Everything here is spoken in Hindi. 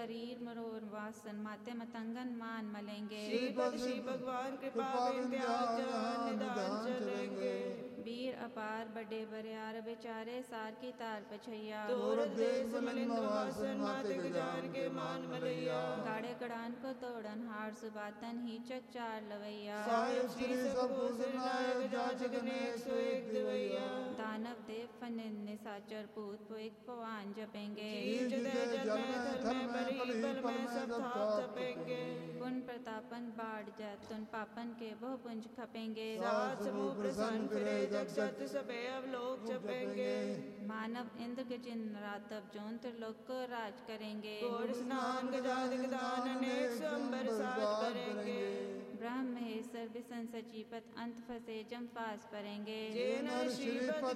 करीर मरोर वासन माते मतंगन मान मलेंगे। श्री भगवान कृपा निदान चलेंगे। वीर अपार बड़े बरियार बेचारे सार की तार पछैया। तोर देश मलिन वासन माते गजान के मान मलैया। गाड़े गड़ान को तोड़न हार सुबातन ही चक चार लवैया। साहिब श्री सब नायक जाचक नेक सो एक दिवैया। दानव देव फनिन निशाचर पूत पुइक पवान जपेंगे। जल में थल में परी बल में सब थाप थपेंगे। पुन प्रतापन बाढ़ जैतुन पापन के बहु पुंज खपेंगे। सात समूह प्रसन्न फिरे जग सत्य सबे अवलोक जपेंगे। मानव इंद्र गजिन रातव जोन त्रिलोक को राज करेंगे। घोर स्नान गजादिक दान अनेक स्वयंवर साज करेंगे। ब्रह्म महेश्वर विसन सचीपत अंत फसे जम पास परेंगे। जे नर श्रीपति